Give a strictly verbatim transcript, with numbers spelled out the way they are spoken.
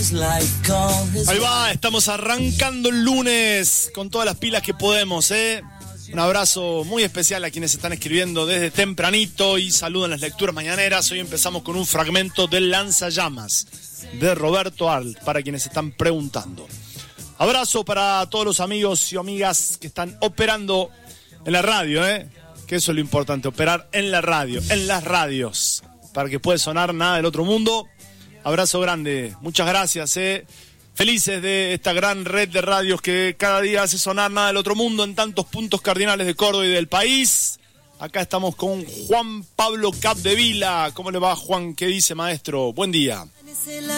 Ahí va, estamos arrancando el lunes con todas las pilas que podemos, ¿eh? Un abrazo muy especial a quienes están escribiendo desde tempranito y saludan las lecturas mañaneras. Hoy empezamos con un fragmento del Lanzallamas de Roberto Arlt, para quienes están preguntando. Abrazo para todos los amigos y amigas que están operando en la radio, ¿eh? Que eso es lo importante, operar en la radio, en las radios, para que pueda sonar nada del otro mundo. Abrazo grande, muchas gracias, ¿eh? Felices de esta gran red de radios que cada día hace sonar nada del otro mundo en tantos puntos cardinales de Córdoba y del país. Acá estamos con Juan Pablo Capdevila. ¿Cómo le va, Juan? ¿Qué dice, maestro? Buen día.